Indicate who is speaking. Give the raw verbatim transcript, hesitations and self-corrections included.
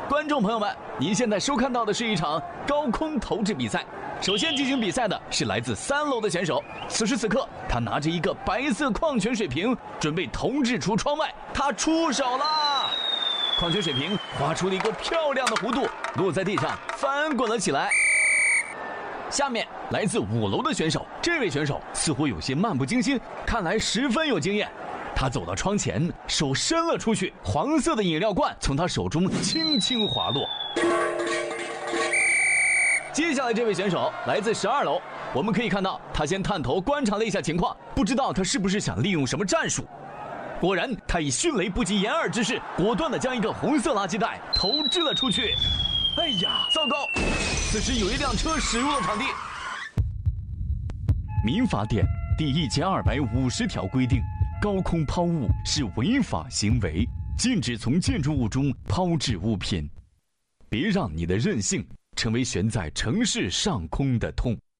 Speaker 1: 观众朋友们，您现在收看到的是一场高空投掷比赛。首先进行比赛的是来自三楼的选手，此时此刻，他拿着一个白色矿泉水瓶，准备投掷出窗外。他出手了，矿泉水瓶划出了一个漂亮的弧度，落在地上，翻滚了起来。下面来自五楼的选手，这位选手似乎有些漫不经心，看来十分有经验。他走到窗前，手伸了出去，黄色的饮料罐从他手中轻轻滑落。接下来这位选手来自十二楼，我们可以看到他先探头观察了一下情况，不知道他是不是想利用什么战术。果然，他以迅雷不及掩耳之势，果断地将一个红色垃圾袋投掷了出去。哎呀，糟糕！此时有一辆车驶入了场地。民法典第一千二百五十条规定，高空抛物是违法行为，禁止从建筑物中抛掷物品。别让你的任性成为悬在城市上空的痛。